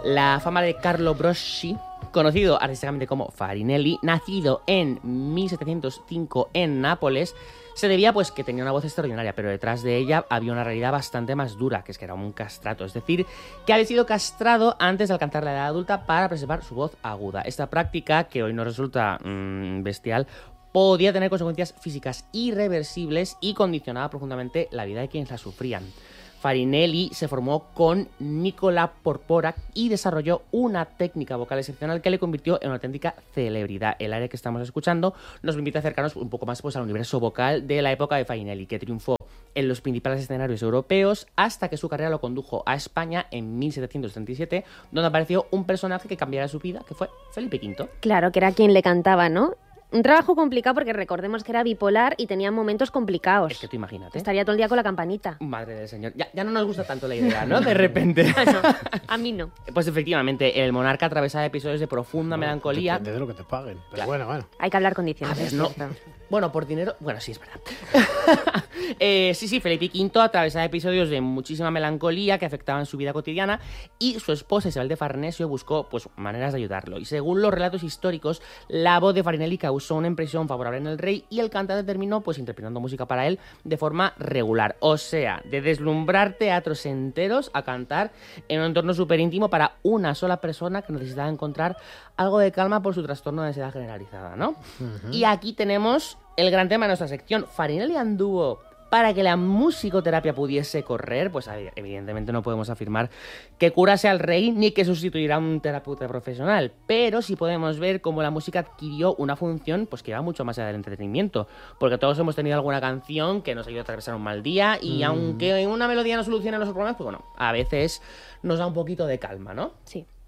La fama de Carlo Broschi, conocido artísticamente como Farinelli, nacido en 1705 en Nápoles, se debía pues que tenía una voz extraordinaria, pero detrás de ella había una realidad bastante más dura, que es que era un castrato, es decir, que había sido castrado antes de alcanzar la edad adulta para preservar su voz aguda. Esta práctica, que hoy nos resulta bestial, podía tener consecuencias físicas irreversibles y condicionaba profundamente la vida de quienes la sufrían. Farinelli se formó con Nicola Porpora y desarrolló una técnica vocal excepcional que le convirtió en una auténtica celebridad. El área que estamos escuchando nos invita a acercarnos un poco más pues, al universo vocal de la época de Farinelli, que triunfó en los principales escenarios europeos hasta que su carrera lo condujo a España en 1737, donde apareció un personaje que cambiaría su vida, que fue Felipe V. Claro, que era quien le cantaba, ¿no? Un trabajo complicado porque recordemos que era bipolar y tenía momentos complicados. Es que tú imagínate. Estaría todo el día con la campanita. Madre del señor. Ya no nos gusta tanto la idea, ¿no? De repente. No, a mí no. Pues efectivamente, el monarca atravesaba episodios de profunda melancolía. Depende de lo que te paguen. Pero Claro. bueno. Hay que hablar con condiciones. A ver, es no. cierto. Bueno, por dinero... Bueno, sí, es verdad. Sí, Felipe V atravesaba episodios de muchísima melancolía que afectaban su vida cotidiana y su esposa Isabel de Farnesio buscó pues, maneras de ayudarlo. Y según los relatos históricos, la voz de Farinelli causó una impresión favorable en el rey y el cantante terminó pues, interpretando música para él de forma regular. O sea, de deslumbrar teatros enteros a cantar en un entorno súper íntimo para una sola persona que necesitaba encontrar algo de calma por su trastorno de ansiedad generalizada, ¿no? Y aquí tenemos el gran tema de nuestra sección. Farinelli anduvo para que la musicoterapia pudiese correr. Pues a ver, evidentemente no podemos afirmar que curase al rey ni que sustituirá a un terapeuta profesional, pero sí podemos ver cómo la música adquirió una función pues que va mucho más allá del entretenimiento, porque todos hemos tenido alguna canción que nos ayuda a atravesar un mal día y aunque una melodía no solucione los problemas, pues bueno, a veces nos da un poquito de calma, ¿no? Sí.